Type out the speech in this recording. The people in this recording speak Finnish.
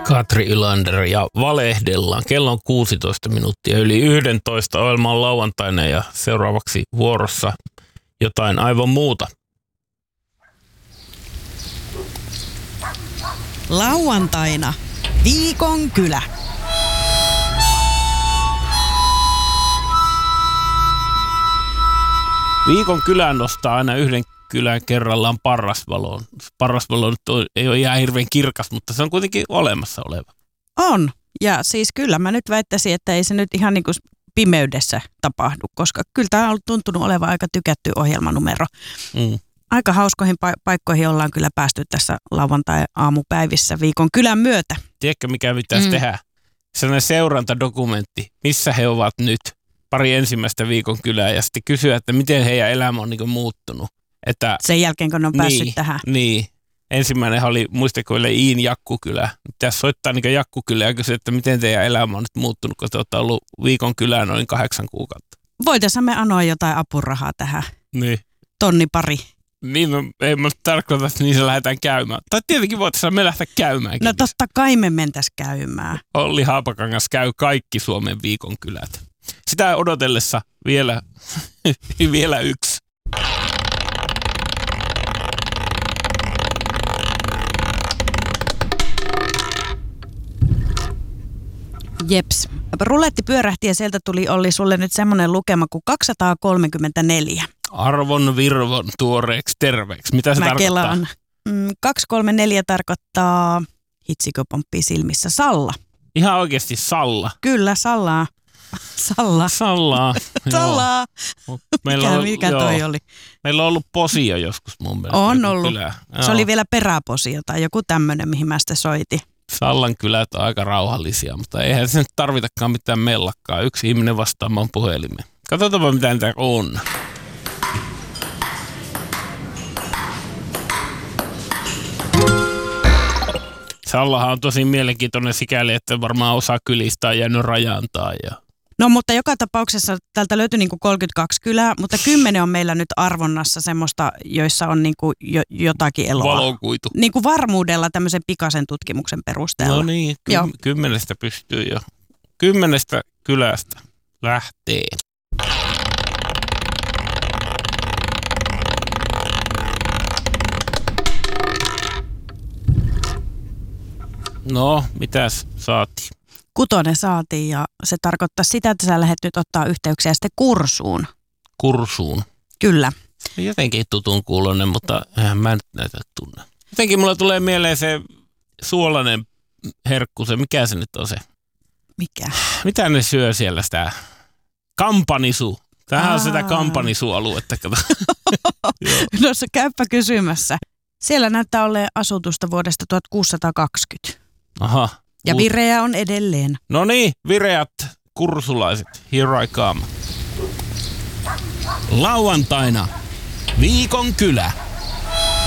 Katri Ylander ja valehdellaan. Kello on 16 minuuttia yli 11. Ohjelma on lauantaina ja seuraavaksi vuorossa jotain aivan muuta. Lauantaina Viikon kylä. Viikon kylä nostaa aina yhden kylän kerrallaan Parrasvaloon. Parrasvalo ei ole ihan hirveän kirkas, mutta se on kuitenkin olemassa oleva. On. Ja siis kyllä mä nyt väittäisin, että ei se nyt ihan niin kuin pimeydessä tapahdu, koska kyllä tämä on tuntunut olevan aika tykätty ohjelmanumero. Aika hauskoihin paikkoihin ollaan kyllä päästy tässä lauantai-aamupäivissä Viikon kylän myötä. Tiedätkö, mikä pitäisi tehdä? Sellainen seurantadokumentti, missä he ovat nyt. Pari ensimmäistä Viikon kylää ja sitten kysyä, että miten heidän elämä on niin muuttunut. Että, sen jälkeen, kun ne on päässyt tähän. Niin. Ensimmäinen oli, muistakoille, Iin Jakkukylä. Pitäisi soittaa niin Jakkukylä ja kysyä, että miten teidän elämä on nyt muuttunut, kun te olette ollut Viikon kylään noin 8 kuukautta. Voitaisiin me anoa jotain apurahaa tähän. Niin. 1 000 Niin, no, ei mä tarkoita, että niissä lähdetään käymään. Tai tietenkin voitaisiin me lähteä käymäänkin. No totta kai me mentäisiin käymään. Olli Haapakangas käy kaikki Suomen Viikon kylät. Sitä odotellessa vielä yksi. Jeps. Ruletti pyörähti ja sieltä tuli Olli sulle nyt semmoinen lukema kuin 234. Arvon virvon tuoreeksi terveeksi. Mitä se tarkoittaa? Kelaan. 234 tarkoittaa, hitsikö pomppii silmissä, Salla. Ihan oikeasti Salla? Kyllä, Sallaa. Sallaa. Sallaa. Mikä toi oli? Meillä on ollut Posio joskus mun mielestä. On ollut. Se oli vielä Peräposio tai joku tämmöinen, mihin mä sitten soitin. Sallan kylät on aika rauhallisia, mutta eihän se nyt tarvitakaan mitään mellakkaa. Yksi ihminen vastaamaan puhelimeen. Katsotaanpa, mitä niitä on. Sallahan on tosi mielenkiintoinen sikäli, että varmaan osa kylistä on jäänyt rajantaan. No mutta joka tapauksessa täältä löytyi niin kuin 32 kylää, mutta 10 on meillä nyt arvonnassa semmoista, joissa on niin kuin jotakin eloa. Valokuitu. Niin kuin varmuudella tämmöisen pikaisen tutkimuksen perusteella. No niin, 10 pystyy jo. 10 kylästä lähtee. No, mitäs saatiin? 6 saatiin ja se tarkoittaa sitä, että sä lähdet nyt ottaa yhteyksiä sitten kursuun. Kursuun? Kyllä. Jotenkin tutun kuulonen, mutta mä nyt näitä tunne. Jotenkin mulla tulee mieleen se suolainen herkku, se mikä se nyt on se? Mikä? Mitä ne syö siellä sitä? Kampanisu. Tämähän on sitä kampanisualuetta. No se käypä kysymässä. Siellä näyttää olleen asutusta vuodesta 1620. Aha. Ja vireä on edelleen. No niin, vireät kursulaiset. Here I come. Lauantaina Viikon kylä.